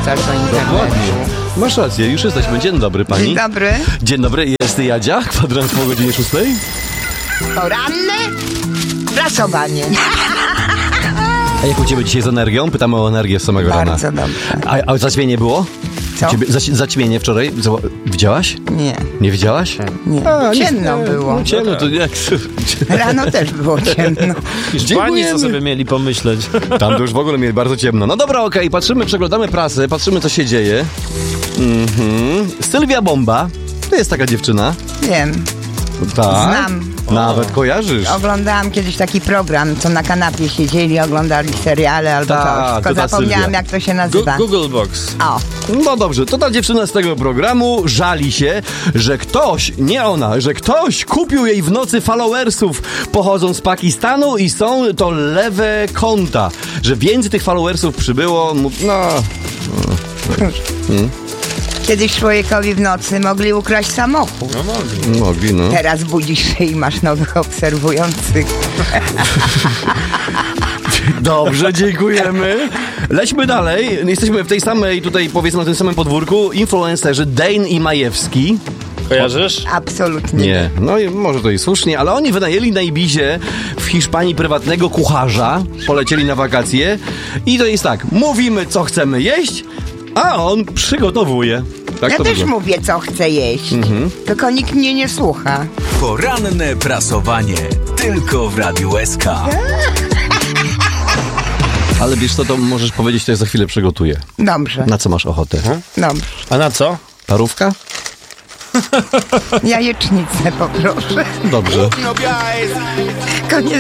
wrzucasz do internetu. Dokładnie. Masz rację, już jesteśmy. Dzień dobry, pani. Dzień dobry. Dzień dobry, jest Jadzia, kwadrans po godzinie 6. Poranne prasowanie. A jak u ciebie dzisiaj z energią? Pytamy o energię z samego rana. Bardzo dobrze. A zaćmienie było? Co? Zaćmienie wczoraj? Widziałaś? Nie, Nie widziałaś? nie. Ciemno było. No ciemno, to jak... Rano też było ciemno. Hiszpanii co sobie mieli pomyśleć. Tam to już w ogóle mieli bardzo ciemno. No dobra, okej, patrzymy, przeglądamy prasę, patrzymy, co się dzieje. Sylwia Bomba, to jest taka dziewczyna. Wiem, Tak. znam. Nawet kojarzysz. Oglądałam kiedyś taki program, co na kanapie siedzieli, oglądali seriale albo Ta, coś. to Tylko ta zapomniałam, Sylwia. jak to się nazywa. Google Box. O, No dobrze, to ta dziewczyna z tego programu żali się, że ktoś, nie ona, że ktoś kupił jej w nocy followersów, pochodzą z Pakistanu i są to lewe konta. Że więcej tych followersów przybyło, kiedyś człowiekowi w nocy mogli ukraść samochód. No mogli. mogli, no. Teraz budzisz się i masz nowych obserwujących. Dobrze, dziękujemy. Lećmy dalej. Jesteśmy w tej samej, tutaj powiedzmy na tym samym podwórku, influencerzy Dane i Majewski. Kojarzysz? Absolutnie. Nie, no i może to i słusznie, ale oni wynajęli na Ibizie w Hiszpanii prywatnego kucharza, polecieli na wakacje i to jest tak, mówimy co chcemy jeść, a on przygotowuje. Tak Ja to też wygląda. mówię, co chcę jeść. Tylko nikt mnie nie słucha. Poranne prasowanie. Tylko w Radiu SK. Ale wiesz co, to możesz powiedzieć, to ja za chwilę przygotuję. Dobrze, Na co masz ochotę? dobrze. A na co? Parówka? Jajecznicę poproszę. Dobrze. Koniec